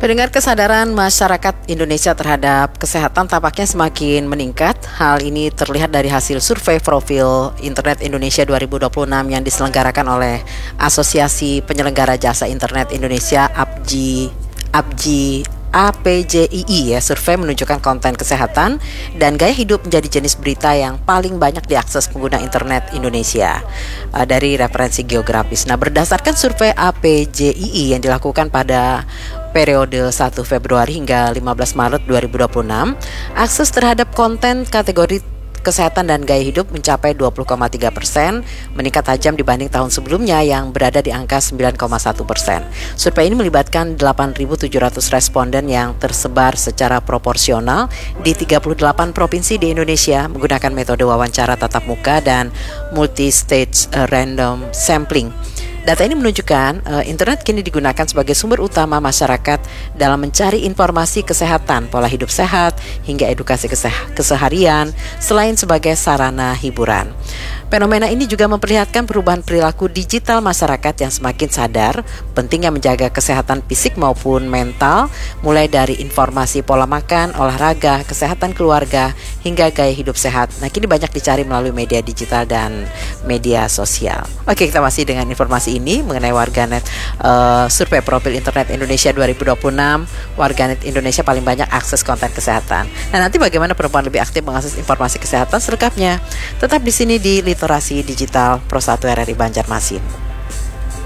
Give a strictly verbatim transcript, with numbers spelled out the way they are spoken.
Pendengar, kesadaran masyarakat Indonesia terhadap kesehatan tampaknya semakin meningkat. Hal ini terlihat dari hasil survei profil Internet Indonesia dua ribu dua puluh enam yang diselenggarakan oleh Asosiasi Penyelenggara Jasa Internet Indonesia A P J I, A P J I, A P J I I ya. Survei menunjukkan konten kesehatan dan gaya hidup menjadi jenis berita yang paling banyak diakses pengguna internet Indonesia uh, dari referensi geografis. Nah, berdasarkan survei A P J I I yang dilakukan pada periode satu Februari hingga lima belas Maret dua ribu dua puluh enam, akses terhadap konten kategori kesehatan dan gaya hidup mencapai dua puluh koma tiga persen, meningkat tajam dibanding tahun sebelumnya yang berada di angka sembilan koma satu persen. Survei ini melibatkan delapan ribu tujuh ratus responden yang tersebar secara proporsional di tiga puluh delapan provinsi di Indonesia menggunakan metode wawancara tatap muka dan multi-stage uh, random sampling. Data ini menunjukkan uh, internet kini digunakan sebagai sumber utama masyarakat dalam mencari informasi kesehatan, pola hidup sehat, hingga edukasi keseh- keseharian, selain sebagai sarana hiburan. Fenomena ini juga memperlihatkan perubahan perilaku digital masyarakat yang semakin sadar pentingnya menjaga kesehatan fisik maupun mental, mulai dari informasi pola makan, olahraga, kesehatan keluarga, hingga gaya hidup sehat. Nah, kini banyak dicari melalui media digital dan media sosial. Oke, kita masih dengan informasi ini mengenai warganet uh, survei profil Internet Indonesia dua ribu dua puluh enam. Warganet Indonesia paling banyak akses konten kesehatan. Nah, nanti bagaimana perempuan lebih aktif mengakses informasi kesehatan selengkapnya? Tetap di sini di Literasi Digital Pro satu R R I Banjarmasin.